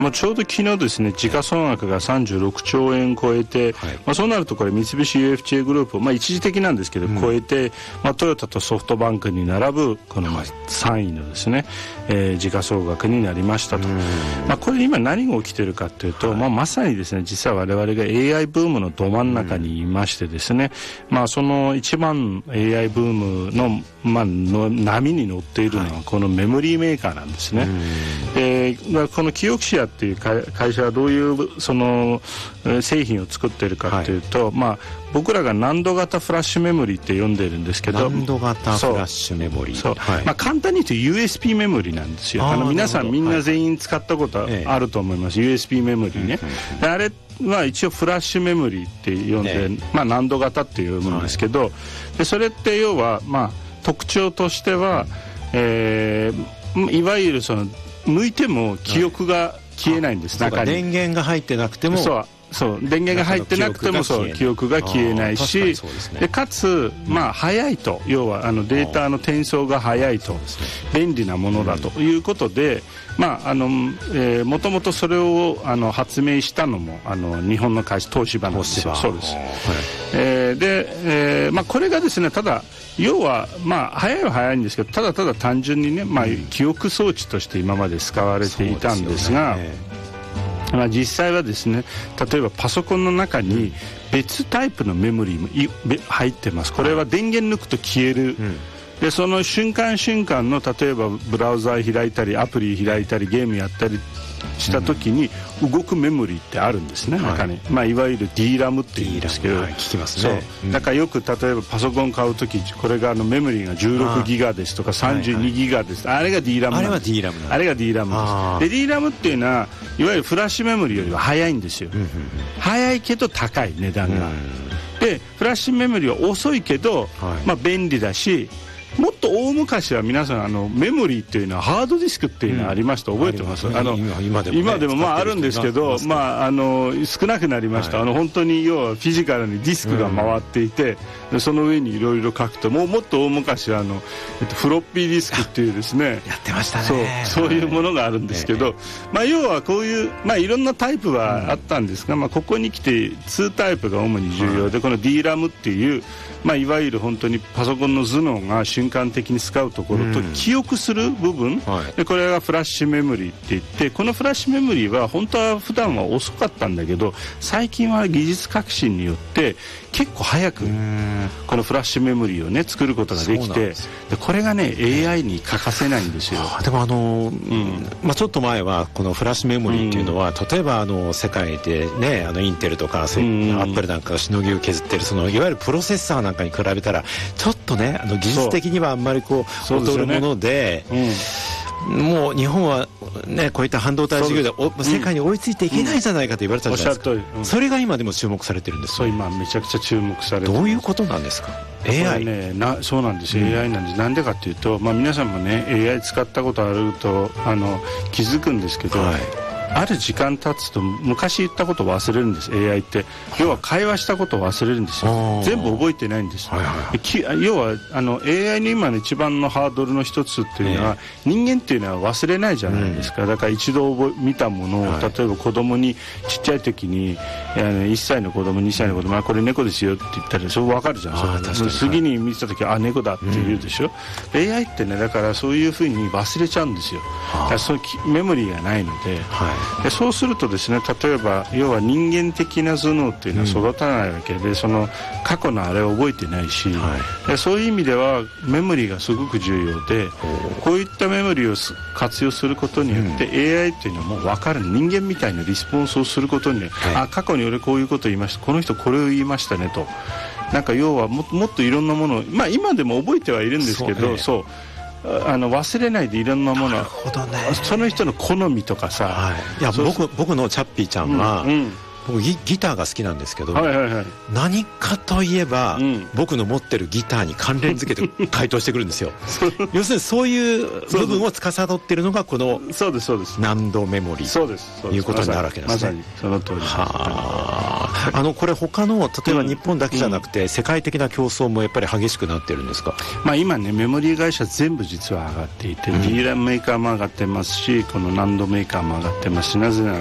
ちょうど昨日ですね、時価総額が36兆円超えて、そうなるとこれ三菱 UFJ グループを、一時的なんですけど、超えて、トヨタとソフトバンクに並ぶこの3位のですね、時価総額になりましたと。これ今何が起きてるかというと、まさにですね、実は我々が AI ブームのど真ん中にいましてですね、その一番 AI ブームのの波に乗っているのはこのメモリーメーカーなんですね。このキオクシアっていう会社はどういうその製品を作っているかというと、僕らが難度型フラッシュメモリーって呼んでるんですけど、 難度型フラッシュメモリー、 簡単に言うと USB メモリーなんですよ。皆さんみんな全員使ったことあると思います、USB メモリーね。であれは一応フラッシュメモリーって呼んで、難度型って呼ぶんですけど、でそれって要は特徴としては、いわゆるその抜いても記憶が消えないんです、中に。 電源が入ってなくても、 そう電源が入ってなくても記憶が消えないし、でかつ早いと、要はデータの転送が早いと、便利なものだということで、もともとそれを発明したのも日本の会社東芝なんですよ。そうです。で、これがですね、ただ要は早いは早いんですけど、ただただ単純にね、記憶装置として今まで使われていたんですが、実際はですね、例えばパソコンの中に別タイプのメモリーも入ってます。これは電源抜くと消える、でその瞬間瞬間の、例えばブラウザー開いたりアプリ開いたりゲームやったりした時に動くメモリーってあるんですね、中に。いわゆる DRAM っていうんですけど、 聞きますね。 だからよく例えばパソコン買う時、これがメモリーが16ギガですとか32ギガです、あれが DRAM なんです。あれが DRAM です。で DRAM っていうのはいわゆるフラッシュメモリーよりは早いんですよ。早いけど高い値段が。でフラッシュメモリーは遅いけど、便利だし、もっと大昔は皆さんメモリーっていうのはハードディスクっていうのはありました、覚えてます？今でもあるんですけど、少なくなりました。本当に要はフィジカルにディスクが回っていて、その上にいろいろ書くと、もっと大昔はフロッピーディスクっていうですね、 やってましたね。 そういうものがあるんですけど、要はこういういろんなタイプはあったんですが、ここに来て2タイプが主に重要で、この DRAM っていういわゆる本当にパソコンの頭脳が瞬間的に使うところと記憶する部分、でこれがフラッシュメモリーって言って、このフラッシュメモリーは本当は普段は遅かったんだけど、最近は技術革新によって結構早くこのフラッシュメモリーをね作ることができて、でこれがね AI に欠かせないんですよ。 でもちょっと前はこのフラッシュメモリーっていうのは、例えば世界でねインテルとかアップルなんかがしのぎを削ってるいわゆるプロセッサーなんかに比べたらちょっとね技術的にはあんまり劣るもので、もう日本はねこういった半導体事業で世界に追いついていけないじゃないかと言われたじゃないですか。それが今でも注目されてるんですよ。 今めちゃくちゃ注目されてる。 どういうことなんですか？ AI ね、そうなんですよ、AI なんです。なんでかっていうと、皆さんもね AI 使ったことあると気づくんですけど、ある時間経つと昔言ったことを忘れるんです。 AI って要は会話したことを忘れるんですよ。全部覚えてないんです。要はAI の今の一番のハードルの一つっていうのは、人間っていうのは忘れないじゃないですか。だから一度見たものを、例えば子供にちっちゃい時に1歳の子供2歳の子供、これ猫ですよって言ったらそれ分かるじゃん。次に見てた時は猫だって言うでしょ。AI ってね、だからそういうふうに忘れちゃうんですよ。だからそういうメモリーがないので、でそうするとですね、例えば要は人間的な頭脳っていうのは育たないわけで、その過去のあれを覚えてないし、でそういう意味ではメモリーがすごく重要で、こういったメモリーを活用することによって、AI っていうのはもう分かる、人間みたいなリスポンスをすることによって、過去に俺こういうこと言いました、この人これを言いましたねと、なんか要はもっといろんなものを、今でも覚えてはいるんですけど、忘れないでいろんなもの、その人の好みとかさ、 いや僕のチャッピーちゃんは、 僕ギターが好きなんですけど、 はいはいはい、 何かといえば、僕の持ってるギターに関連付けて回答してくるんですよ要するにそういう部分を司っているのがこのそうですそうです難度メモリーということになるわけですね。 まさにその通りです。 これ他の例えば日本だけじゃなくて、世界的な競争もやっぱり激しくなってるんですか？ 今ねメモリー会社全部実は上がっていて、DRAM メーカーも上がってますし、この難度メーカーも上がってますし、なぜなら